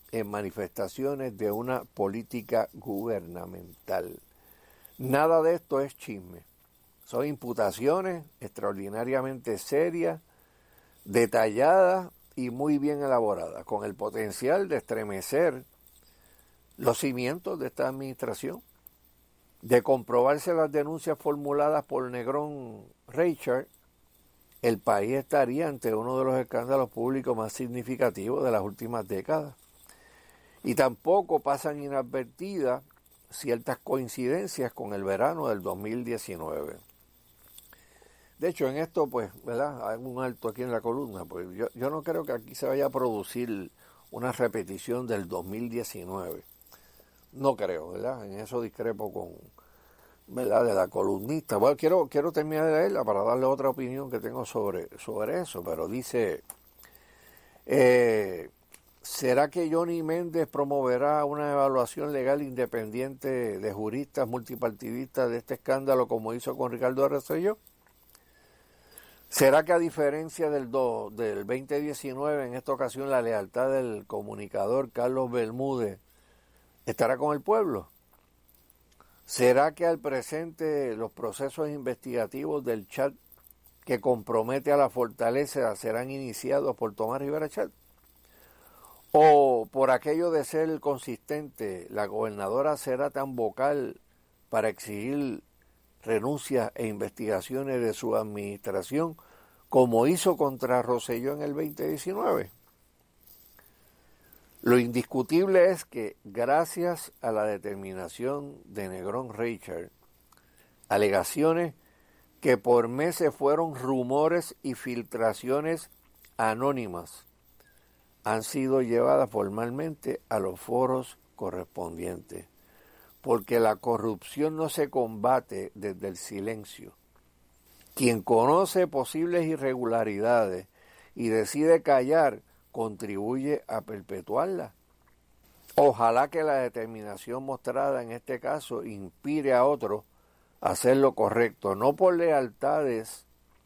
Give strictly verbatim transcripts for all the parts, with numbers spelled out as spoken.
en manifestaciones de una política gubernamental. Nada de esto es chisme. Son imputaciones extraordinariamente serias, detalladas y muy bien elaboradas, con el potencial de estremecer los cimientos de esta administración. De comprobarse las denuncias formuladas por Negrón Reichert, el país estaría ante uno de los escándalos públicos más significativos de las últimas décadas. Y tampoco pasan inadvertidas ciertas coincidencias con el verano del dos mil diecinueve. De hecho, en esto, pues, ¿verdad? Hay un alto aquí en la columna, pues yo, yo no creo que aquí se vaya a producir una repetición del dos mil diecinueve. No creo, ¿verdad? En eso discrepo con, ¿verdad?, de la columnista. Bueno, quiero, quiero terminar de leerla para darle otra opinión que tengo sobre, sobre eso, pero dice, eh, ¿será que Johnny Méndez promoverá una evaluación legal independiente de juristas multipartidistas de este escándalo como hizo con Ricardo Rosselló? ¿Será que a diferencia del, do, del veinte diecinueve, en esta ocasión la lealtad del comunicador Carlos Bermúdez estará con el pueblo? ¿Será que al presente los procesos investigativos del chat que compromete a la fortaleza serán iniciados por Tomás Rivera Chat? ¿O por aquello de ser consistente, la gobernadora será tan vocal para exigir renuncias e investigaciones de su administración como hizo contra Rosselló en el veinte diecinueve? Lo indiscutible es que, gracias a la determinación de Negrón Reichert, alegaciones que por meses fueron rumores y filtraciones anónimas han sido llevadas formalmente a los foros correspondientes, porque la corrupción no se combate desde el silencio. Quien conoce posibles irregularidades y decide callar, contribuye a perpetuarla. Ojalá que la determinación mostrada en este caso inspire a otros a hacer lo correcto, no por lealtades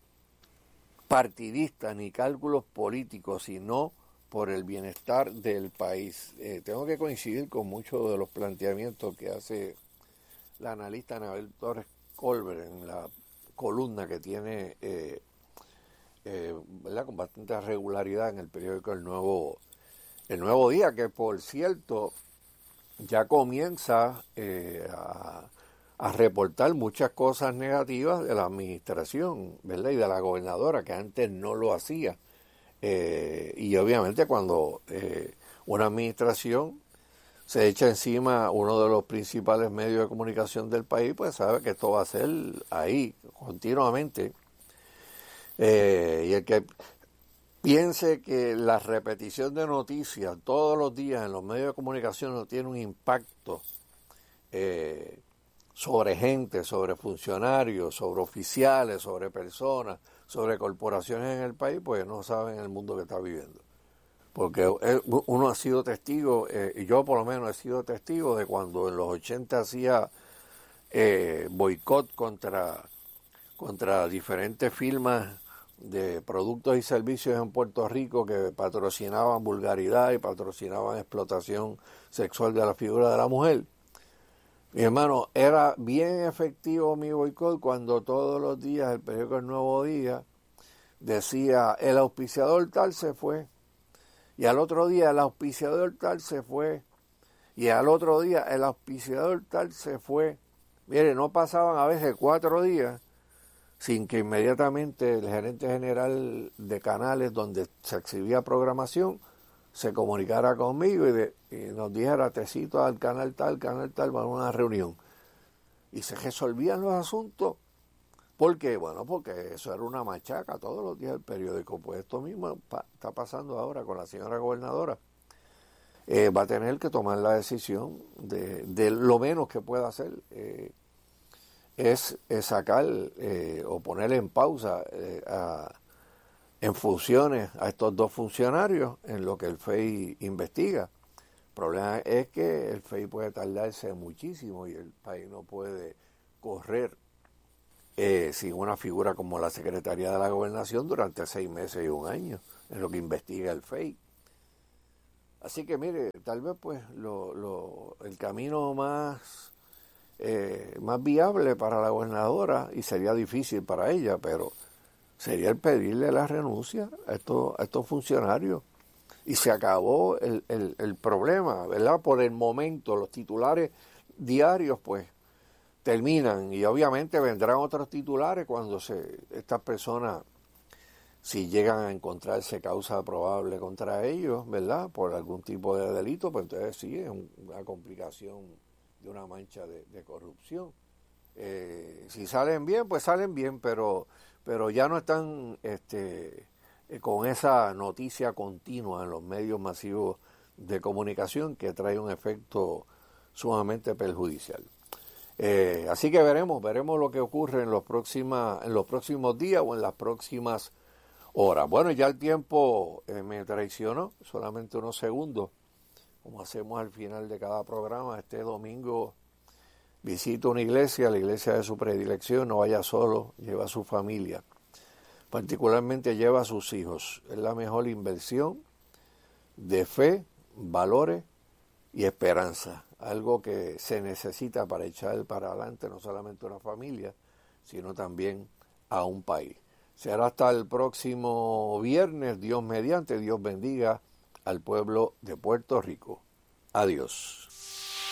partidistas ni cálculos políticos, sino por el bienestar del país. Eh, tengo que coincidir con muchos de los planteamientos que hace la analista Anabel Torres Colbert en la columna que tiene eh, Eh, ¿verdad?, con bastante regularidad en el periódico El Nuevo, El Nuevo Día, que por cierto ya comienza eh, a, a reportar muchas cosas negativas de la administración, ¿verdad?, y de la gobernadora, que antes no lo hacía. Eh, y obviamente cuando eh, una administración se echa encima uno de los principales medios de comunicación del país, pues sabe que esto va a ser ahí continuamente. Eh, y el que piense que la repetición de noticias todos los días en los medios de comunicación no tiene un impacto eh, sobre gente, sobre funcionarios, sobre oficiales, sobre personas, sobre corporaciones en el país, pues no saben el mundo que está viviendo. Porque uno ha sido testigo, eh, y yo por lo menos he sido testigo de cuando en los ochenta hacía eh, boicot contra, contra diferentes firmas de productos y servicios en Puerto Rico que patrocinaban vulgaridad y patrocinaban explotación sexual de la figura de la mujer. Mi hermano, era bien efectivo mi boicot cuando todos los días el periódico El Nuevo Día decía el auspiciador tal se fue, y al otro día el auspiciador tal se fue, y al otro día el auspiciador tal se fue. Mire, no pasaban a veces cuatro días sin que inmediatamente el gerente general de canales donde se exhibía programación se comunicara conmigo y, de, y nos dijera, te cito al canal tal, canal tal, para una reunión. Y se resolvían los asuntos. ¿Por qué? Bueno, porque eso era una machaca todos los días del periódico. Pues esto mismo pa- está pasando ahora con la señora gobernadora. Eh, va a tener que tomar la decisión de, de lo menos que pueda hacer. Eh, es, es sacar eh, o poner en pausa eh, a, en funciones a estos dos funcionarios en lo que el F E I investiga. El problema es que el F E I puede tardarse muchísimo y el país no puede correr eh, sin una figura como la Secretaría de la Gobernación durante seis meses y un año, en lo que investiga el F E I. Así que mire, tal vez pues lo, lo, el camino más, eh, más viable para la gobernadora, y sería difícil para ella, pero sería el pedirle la renuncia a estos, a estos funcionarios. Y se acabó el, el, el problema, ¿verdad? Por el momento, los titulares diarios pues terminan, y obviamente vendrán otros titulares cuando se estas personas, si llegan a encontrarse causa probable contra ellos, ¿verdad? Por algún tipo de delito, pues entonces sí, es una complicación de una mancha de, de corrupción. Eh, si salen bien, pues salen bien, pero, pero ya no están este, eh, con esa noticia continua en los medios masivos de comunicación que trae un efecto sumamente perjudicial. Eh, así que veremos, veremos lo que ocurre en los, próxima, en los próximos días o en las próximas horas. Bueno, ya el tiempo eh, me traicionó, solamente unos segundos, como hacemos al final de cada programa. Este domingo visita una iglesia, la iglesia de su predilección, no vaya solo, lleva a su familia, particularmente lleva a sus hijos. Es la mejor inversión de fe, valores y esperanza, algo que se necesita para echar para adelante no solamente una familia, sino también a un país. Será hasta el próximo viernes, Dios mediante. Dios bendiga al pueblo de Puerto Rico. Adiós.